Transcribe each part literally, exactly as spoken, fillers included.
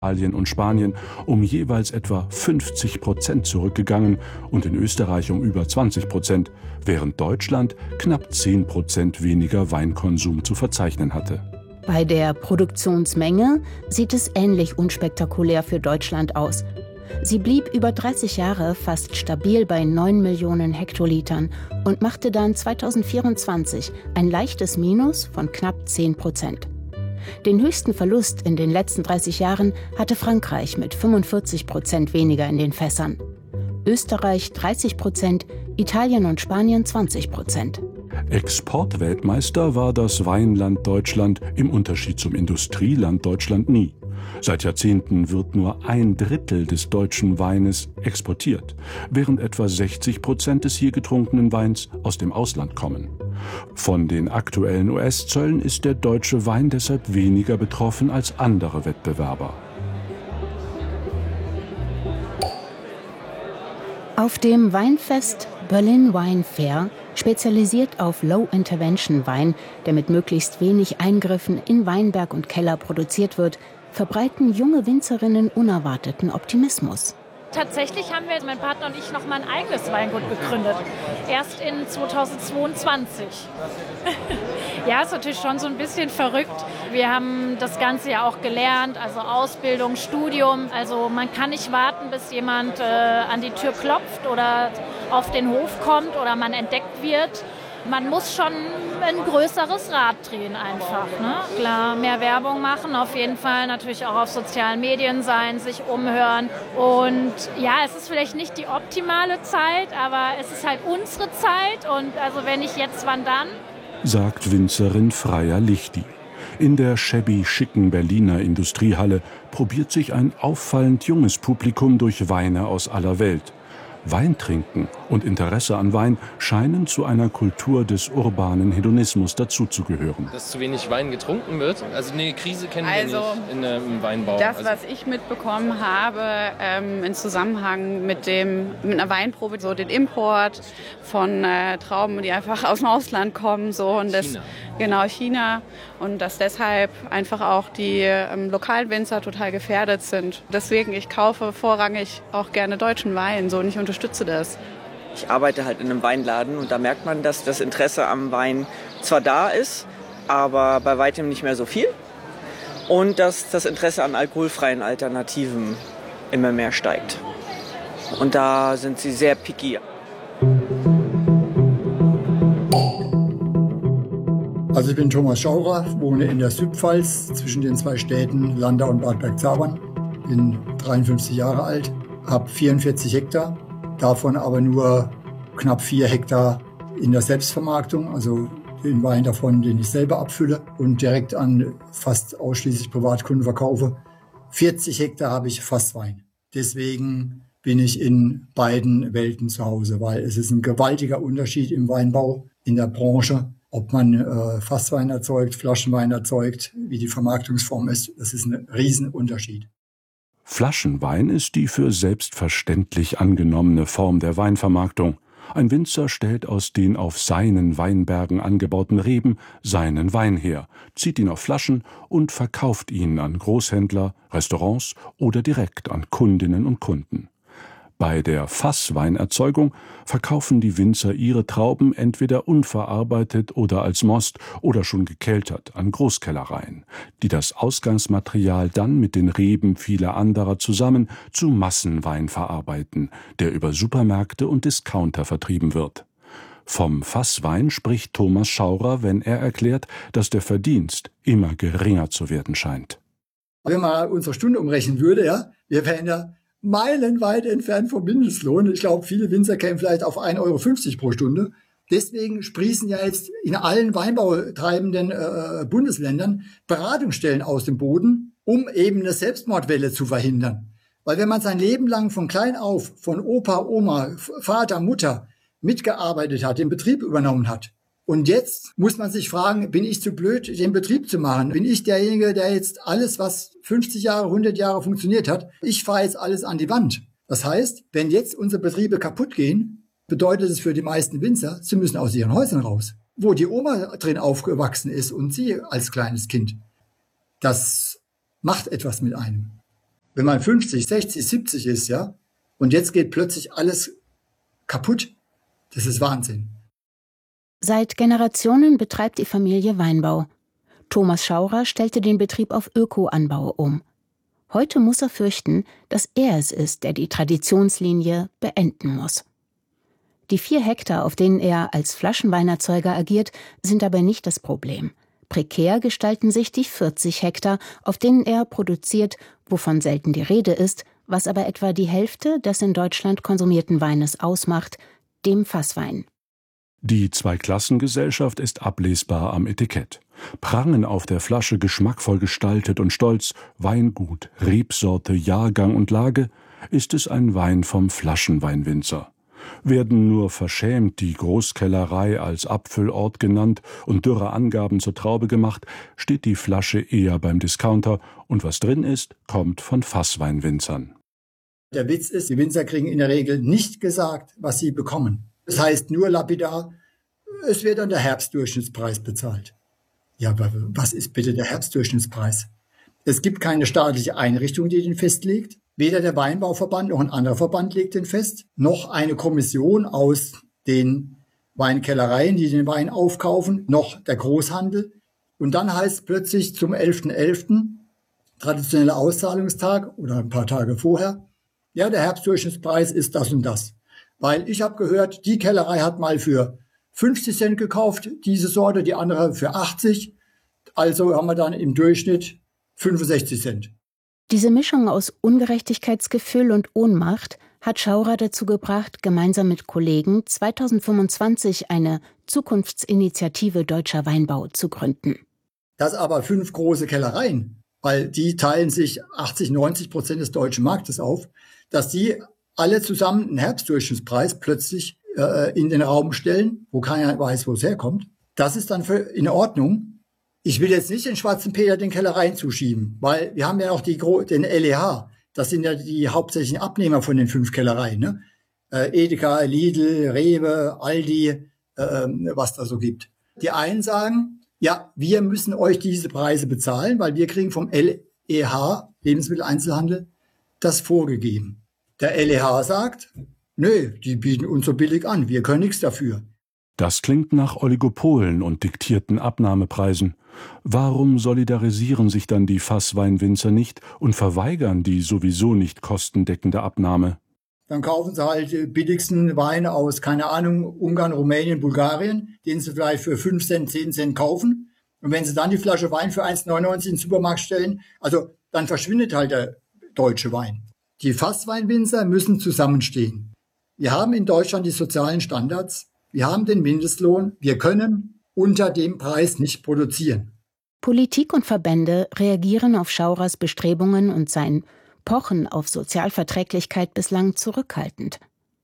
Italien und Spanien um jeweils etwa fünfzig Prozent zurückgegangen und in Österreich um über zwanzig Prozent, während Deutschland knapp zehn Prozent weniger Weinkonsum zu verzeichnen hatte. Bei der Produktionsmenge sieht es ähnlich unspektakulär für Deutschland aus. Sie blieb über dreißig Jahre fast stabil bei neun Millionen Hektolitern und machte dann zweitausendvierundzwanzig ein leichtes Minus von knapp zehn Prozent. Den höchsten Verlust in den letzten dreißig Jahren hatte Frankreich mit fünfundvierzig Prozent weniger in den Fässern. Österreich dreißig Prozent, Italien und Spanien zwanzig Prozent. Exportweltmeister war das Weinland Deutschland im Unterschied zum Industrieland Deutschland nie. Seit Jahrzehnten wird nur ein Drittel des deutschen Weines exportiert, während etwa sechzig Prozent des hier getrunkenen Weins aus dem Ausland kommen. Von den aktuellen U S-Zöllen ist der deutsche Wein deshalb weniger betroffen als andere Wettbewerber. Auf dem Weinfest Berlin Wine Fair, spezialisiert auf Low-Intervention-Wein, der mit möglichst wenig Eingriffen in Weinberg und Keller produziert wird, verbreiten junge Winzerinnen unerwarteten Optimismus. Tatsächlich haben wir, mein Partner und ich, noch mal ein eigenes Weingut gegründet. Erst in zweitausendzweiundzwanzig. Ja, ist natürlich schon so ein bisschen verrückt. Wir haben das Ganze ja auch gelernt, also Ausbildung, Studium. Also man kann nicht warten, bis jemand äh, an die Tür klopft oder auf den Hof kommt oder man entdeckt wird. Man muss schon ein größeres Rad drehen einfach. Ne? Klar, mehr Werbung machen, auf jeden Fall natürlich auch auf sozialen Medien sein, sich umhören. Und ja, es ist vielleicht nicht die optimale Zeit, aber es ist halt unsere Zeit. Und also wenn nicht jetzt, wann dann? Sagt Winzerin Freya Lichti. In der shabby schicken Berliner Industriehalle probiert sich ein auffallend junges Publikum durch Weine aus aller Welt. Weintrinken und Interesse an Wein scheinen zu einer Kultur des urbanen Hedonismus dazuzugehören. Dass zu wenig Wein getrunken wird? Also eine Krise kennen also, wir nicht in, äh, im Weinbau. Das, also. was ich mitbekommen habe, ähm, im Zusammenhang mit, dem, mit einer Weinprobe, so den Import von äh, Trauben, die einfach aus dem Ausland kommen. So, und das, China. Genau, China. Und dass deshalb einfach auch die ähm, lokalen Winzer total gefährdet sind. Deswegen, ich kaufe vorrangig auch gerne deutschen Wein. So, und ich unterstütze das. Ich arbeite halt in einem Weinladen und da merkt man, dass das Interesse am Wein zwar da ist, aber bei weitem nicht mehr so viel. Und dass das Interesse an alkoholfreien Alternativen immer mehr steigt. Und da sind sie sehr picky. Also ich bin Thomas Schaurer, wohne in der Südpfalz zwischen den zwei Städten Landau und Bad Bergzabern. Bin dreiundfünfzig Jahre alt, habe vierundvierzig Hektar, davon aber nur knapp vier Hektar in der Selbstvermarktung, also den Wein davon, den ich selber abfülle und direkt an fast ausschließlich Privatkunden verkaufe. vierzig Hektar habe ich Fasswein. Deswegen bin ich in beiden Welten zu Hause, weil es ist ein gewaltiger Unterschied im Weinbau, in der Branche. Ob man äh, Fasswein erzeugt, Flaschenwein erzeugt, wie die Vermarktungsform ist, das ist ein Riesenunterschied. Flaschenwein ist die für selbstverständlich angenommene Form der Weinvermarktung. Ein Winzer stellt aus den auf seinen Weinbergen angebauten Reben seinen Wein her, zieht ihn auf Flaschen und verkauft ihn an Großhändler, Restaurants oder direkt an Kundinnen und Kunden. Bei der Fassweinerzeugung verkaufen die Winzer ihre Trauben entweder unverarbeitet oder als Most oder schon gekeltert an Großkellereien, die das Ausgangsmaterial dann mit den Reben vieler anderer zusammen zu Massenwein verarbeiten, der über Supermärkte und Discounter vertrieben wird. Vom Fasswein spricht Thomas Schaurer, wenn er erklärt, dass der Verdienst immer geringer zu werden scheint. Wenn man unsere Stunde umrechnen würde, ja, wir wären ja meilenweit entfernt vom Mindestlohn. Ich glaube, viele Winzer kämen vielleicht auf ein Euro fünfzig pro Stunde. Deswegen sprießen ja jetzt in allen weinbautreibenden äh, Bundesländern Beratungsstellen aus dem Boden, um eben eine Selbstmordwelle zu verhindern. Weil wenn man sein Leben lang von klein auf, von Opa, Oma, Vater, Mutter mitgearbeitet hat, den Betrieb übernommen hat, und jetzt muss man sich fragen, bin ich zu blöd, den Betrieb zu machen? Bin ich derjenige, der jetzt alles, was fünfzig Jahre, hundert Jahre funktioniert hat, ich fahre jetzt alles an die Wand. Das heißt, wenn jetzt unsere Betriebe kaputt gehen, bedeutet es für die meisten Winzer, sie müssen aus ihren Häusern raus, wo die Oma drin aufgewachsen ist und sie als kleines Kind. Das macht etwas mit einem. Wenn man fünfzig, sechzig, siebzig ist, ja, und jetzt geht plötzlich alles kaputt, das ist Wahnsinn. Seit Generationen betreibt die Familie Weinbau. Thomas Schaurer stellte den Betrieb auf Öko-Anbau um. Heute muss er fürchten, dass er es ist, der die Traditionslinie beenden muss. Die vier Hektar, auf denen er als Flaschenweinerzeuger agiert, sind aber nicht das Problem. Prekär gestalten sich die vierzig Hektar, auf denen er produziert, wovon selten die Rede ist, was aber etwa die Hälfte des in Deutschland konsumierten Weines ausmacht, dem Fasswein. Die Zweiklassengesellschaft ist ablesbar am Etikett. Prangen auf der Flasche geschmackvoll gestaltet und stolz, Weingut, Rebsorte, Jahrgang und Lage, ist es ein Wein vom Flaschenweinwinzer. Werden nur verschämt die Großkellerei als Abfüllort genannt und dürre Angaben zur Traube gemacht, steht die Flasche eher beim Discounter und was drin ist, kommt von Fassweinwinzern. Der Witz ist, die Winzer kriegen in der Regel nicht gesagt, was sie bekommen. Das heißt nur lapidar, es wird dann der Herbstdurchschnittspreis bezahlt. Ja, aber was ist bitte der Herbstdurchschnittspreis? Es gibt keine staatliche Einrichtung, die den festlegt. Weder der Weinbauverband noch ein anderer Verband legt den fest, noch eine Kommission aus den Weinkellereien, die den Wein aufkaufen, noch der Großhandel. Und dann heißt plötzlich zum elften elften traditioneller Auszahlungstag oder ein paar Tage vorher, ja, der Herbstdurchschnittspreis ist das und das. Weil ich habe gehört, die Kellerei hat mal für fünfzig Cent gekauft, diese Sorte, die andere für achtzig. Also haben wir dann im Durchschnitt fünfundsechzig Cent. Diese Mischung aus Ungerechtigkeitsgefühl und Ohnmacht hat Schaurer dazu gebracht, gemeinsam mit Kollegen zweitausendfünfundzwanzig eine Zukunftsinitiative Deutscher Weinbau zu gründen. Das aber fünf große Kellereien, weil die teilen sich achtzig, neunzig Prozent des deutschen Marktes auf, dass die alle zusammen einen Herbstdurchschnittspreis plötzlich äh, in den Raum stellen, wo keiner weiß, wo es herkommt. Das ist dann für, in Ordnung. Ich will jetzt nicht den schwarzen Peter den Kellereien zuschieben, weil wir haben ja auch die, den L E H. Das sind ja die hauptsächlichen Abnehmer von den fünf Kellereien. Ne? Äh, Edeka, Lidl, Rewe, Aldi, äh, was da so gibt. Die einen sagen, ja, wir müssen euch diese Preise bezahlen, weil wir kriegen vom L E H, Lebensmitteleinzelhandel, das vorgegeben. Der L E H sagt, nö, die bieten uns so billig an, wir können nichts dafür. Das klingt nach Oligopolen und diktierten Abnahmepreisen. Warum solidarisieren sich dann die Fassweinwinzer nicht und verweigern die sowieso nicht kostendeckende Abnahme? Dann kaufen sie halt die billigsten Weine aus, keine Ahnung, Ungarn, Rumänien, Bulgarien, den sie vielleicht für fünf Cent, zehn Cent kaufen. Und wenn sie dann die Flasche Wein für eins neunundneunzig in den Supermarkt stellen, also dann verschwindet halt der deutsche Wein. Die Fassweinwinzer müssen zusammenstehen. Wir haben in Deutschland die sozialen Standards, wir haben den Mindestlohn, wir können unter dem Preis nicht produzieren. Politik und Verbände reagieren auf Schaurers Bestrebungen und sein Pochen auf Sozialverträglichkeit bislang zurückhaltend.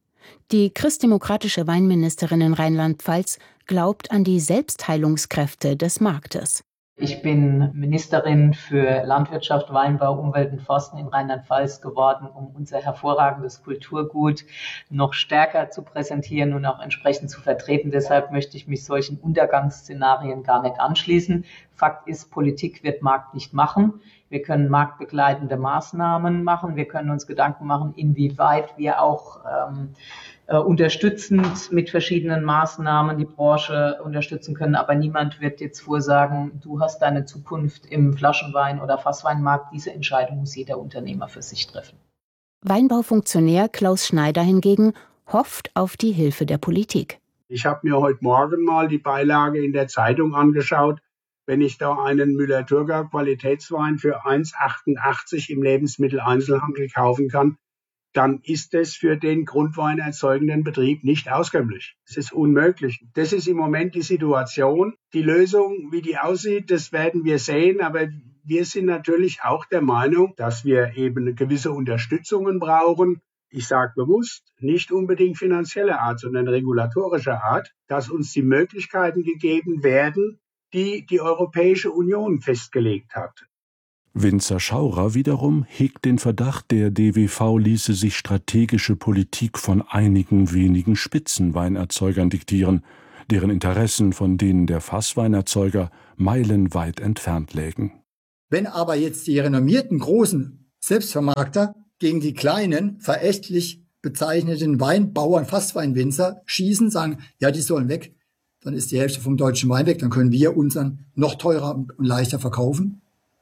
Die christdemokratische Weinministerin in Rheinland-Pfalz glaubt an die Selbstheilungskräfte des Marktes. Ich bin Ministerin für Landwirtschaft, Weinbau, Umwelt und Forsten in Rheinland-Pfalz geworden, um unser hervorragendes Kulturgut noch stärker zu präsentieren und auch entsprechend zu vertreten. Deshalb möchte ich mich solchen Untergangsszenarien gar nicht anschließen. Fakt ist, Politik wird Markt nicht machen. Wir können marktbegleitende Maßnahmen machen. Wir können uns Gedanken machen, inwieweit wir auch ähm, äh, unterstützend mit verschiedenen Maßnahmen die Branche unterstützen können. Aber niemand wird jetzt vorsagen, du hast deine Zukunft im Flaschenwein- oder Fassweinmarkt. Diese Entscheidung muss jeder Unternehmer für sich treffen. Weinbaufunktionär Klaus Schneider hingegen hofft auf die Hilfe der Politik. Ich habe mir heute Morgen mal die Beilage in der Zeitung angeschaut. Wenn ich da einen Müller-Thurgau Qualitätswein für eins achtundachtzig im Lebensmitteleinzelhandel kaufen kann, dann ist es für den Grundwein erzeugenden Betrieb nicht auskömmlich. Es ist unmöglich. Das ist im Moment die Situation. Die Lösung, wie die aussieht, das werden wir sehen. Aber wir sind natürlich auch der Meinung, dass wir eben gewisse Unterstützungen brauchen. Ich sage bewusst, nicht unbedingt finanzieller Art, sondern regulatorischer Art, dass uns die Möglichkeiten gegeben werden, die die Europäische Union festgelegt hat. Winzer Schaurer wiederum hegt den Verdacht, der D W V ließe sich strategische Politik von einigen wenigen Spitzenweinerzeugern diktieren, deren Interessen von denen der Fassweinerzeuger meilenweit entfernt lägen. Wenn aber jetzt die renommierten großen Selbstvermarkter gegen die kleinen, verächtlich bezeichneten Weinbauern, Fassweinwinzer schießen, sagen, ja, die sollen weg. Dann ist die Hälfte vom deutschen Wein weg, dann können wir unseren noch teurer und leichter verkaufen.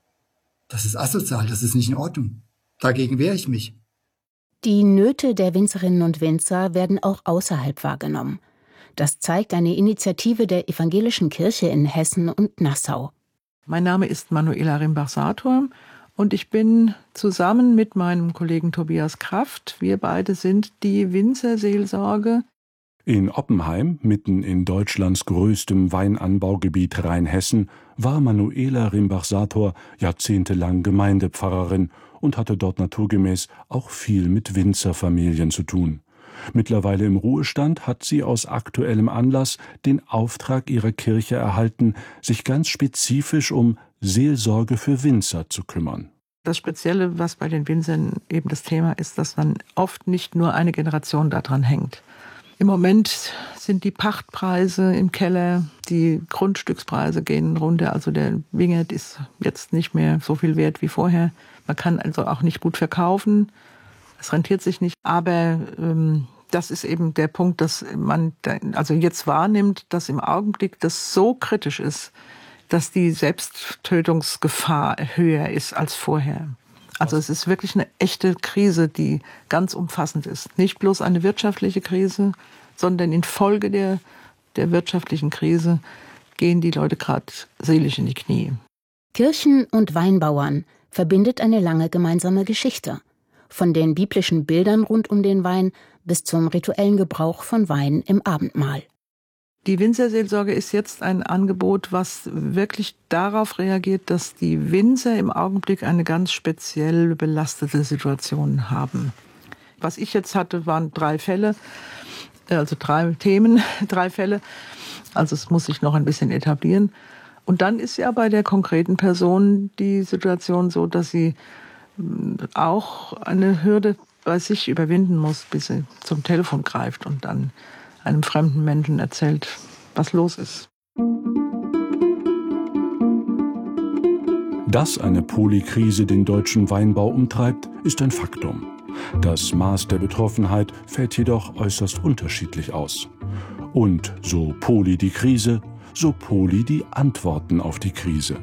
Das ist asozial, das ist nicht in Ordnung. Dagegen wehre ich mich. Die Nöte der Winzerinnen und Winzer werden auch außerhalb wahrgenommen. Das zeigt eine Initiative der Evangelischen Kirche in Hessen und Nassau. Mein Name ist Manuela Rimbach-Sator und ich bin zusammen mit meinem Kollegen Tobias Kraft, wir beide sind die Winzerseelsorge. In Oppenheim, mitten in Deutschlands größtem Weinanbaugebiet Rheinhessen, war Manuela Rimbach-Sator jahrzehntelang Gemeindepfarrerin und hatte dort naturgemäß auch viel mit Winzerfamilien zu tun. Mittlerweile im Ruhestand hat sie aus aktuellem Anlass den Auftrag ihrer Kirche erhalten, sich ganz spezifisch um Seelsorge für Winzer zu kümmern. Das Spezielle, was bei den Winzern eben das Thema ist, dass man oft nicht nur eine Generation daran hängt. Im Moment sind die Pachtpreise im Keller, die Grundstückspreise gehen runter. Also der Wingert ist jetzt nicht mehr so viel wert wie vorher. Man kann also auch nicht gut verkaufen. Es rentiert sich nicht. Aber ähm, das ist eben der Punkt, dass man da, also jetzt wahrnimmt, dass im Augenblick das so kritisch ist, dass die Selbsttötungsgefahr höher ist als vorher. Also es ist wirklich eine echte Krise, die ganz umfassend ist. Nicht bloß eine wirtschaftliche Krise, sondern infolge der, der wirtschaftlichen Krise gehen die Leute gerade seelisch in die Knie. Kirchen und Weinbauern verbindet eine lange gemeinsame Geschichte. Von den biblischen Bildern rund um den Wein bis zum rituellen Gebrauch von Wein im Abendmahl. Die Winzerseelsorge ist jetzt ein Angebot, was wirklich darauf reagiert, dass die Winzer im Augenblick eine ganz speziell belastete Situation haben. Was ich jetzt hatte, waren drei Fälle, also drei Themen, drei Fälle. Also es muss sich noch ein bisschen etablieren. Und dann ist ja bei der konkreten Person die Situation so, dass sie auch eine Hürde bei sich überwinden muss, bis sie zum Telefon greift und dann einem fremden Menschen erzählt, was los ist. Dass eine Polykrise den deutschen Weinbau umtreibt, ist ein Faktum. Das Maß der Betroffenheit fällt jedoch äußerst unterschiedlich aus. Und so poly die Krise, so poly die Antworten auf die Krise.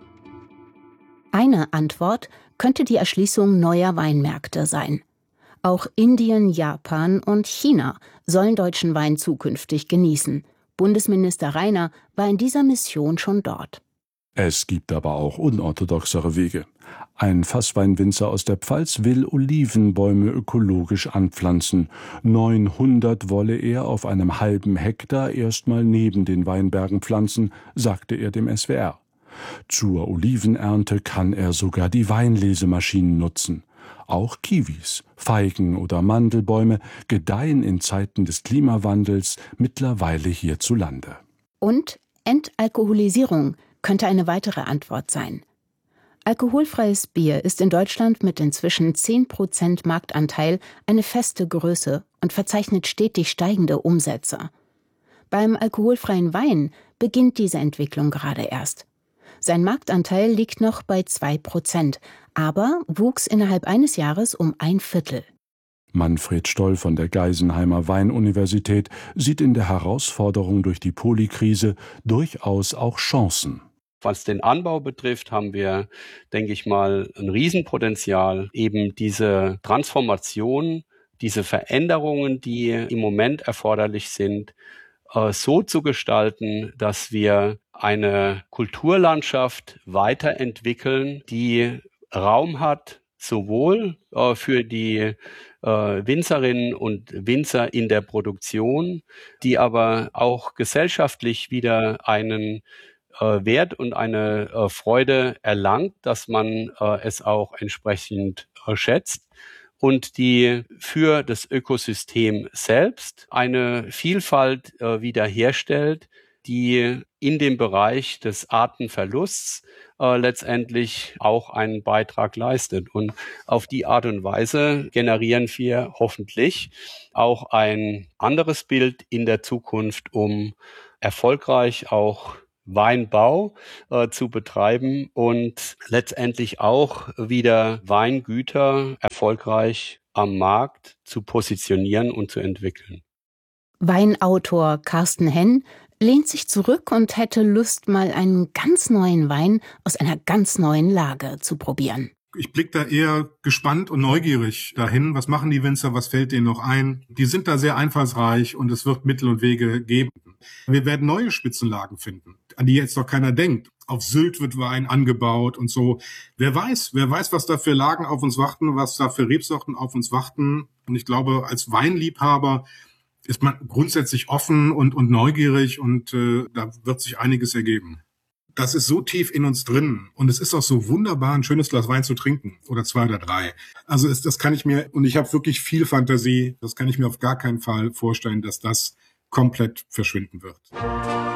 Eine Antwort könnte die Erschließung neuer Weinmärkte sein. Auch Indien, Japan und China sollen deutschen Wein zukünftig genießen. Bundesminister Rainer war in dieser Mission schon dort. Es gibt aber auch unorthodoxere Wege. Ein Fassweinwinzer aus der Pfalz will Olivenbäume ökologisch anpflanzen. neunhundert wolle er auf einem halben Hektar erstmal neben den Weinbergen pflanzen, sagte er dem S W R. Zur Olivenernte kann er sogar die Weinlesemaschinen nutzen. Auch Kiwis, Feigen oder Mandelbäume gedeihen in Zeiten des Klimawandels mittlerweile hierzulande. Und Entalkoholisierung könnte eine weitere Antwort sein. Alkoholfreies Bier ist in Deutschland mit inzwischen zehn Prozent Marktanteil eine feste Größe und verzeichnet stetig steigende Umsätze. Beim alkoholfreien Wein beginnt diese Entwicklung gerade erst. Sein Marktanteil liegt noch bei zwei Prozent, aber wuchs innerhalb eines Jahres um ein Viertel. Manfred Stoll von der Geisenheimer Weinuniversität sieht in der Herausforderung durch die Polykrise durchaus auch Chancen. Was den Anbau betrifft, haben wir, denke ich mal, ein Riesenpotenzial, eben diese Transformation, diese Veränderungen, die im Moment erforderlich sind, so zu gestalten, dass wir eine Kulturlandschaft weiterentwickeln, die Raum hat, sowohl äh, für die äh, Winzerinnen und Winzer in der Produktion, die aber auch gesellschaftlich wieder einen äh, Wert und eine äh, Freude erlangt, dass man äh, es auch entsprechend äh, schätzt. Und die für das Ökosystem selbst eine Vielfalt äh, wiederherstellt, die in dem Bereich des Artenverlusts äh, letztendlich auch einen Beitrag leistet. Und auf die Art und Weise generieren wir hoffentlich auch ein anderes Bild in der Zukunft, um erfolgreich auch Weinbau äh, zu betreiben und letztendlich auch wieder Weingüter erfolgreich am Markt zu positionieren und zu entwickeln. Weinautor Carsten Henn lehnt sich zurück und hätte Lust, mal einen ganz neuen Wein aus einer ganz neuen Lage zu probieren. Ich blicke da eher gespannt und neugierig dahin. Was machen die Winzer? Was fällt denen noch ein? Die sind da sehr einfallsreich und es wird Mittel und Wege geben. Wir werden neue Spitzenlagen finden, an die jetzt noch keiner denkt. Auf Sylt wird Wein angebaut und so. Wer weiß, wer weiß, was da für Lagen auf uns warten, was da für Rebsorten auf uns warten. Und ich glaube, als Weinliebhaber ist man grundsätzlich offen und, und neugierig und äh, da wird sich einiges ergeben. Das ist so tief in uns drin und es ist auch so wunderbar, ein schönes Glas Wein zu trinken oder zwei oder drei. Also ist, das kann ich mir, und ich habe wirklich viel Fantasie, das kann ich mir auf gar keinen Fall vorstellen, dass das komplett verschwinden wird.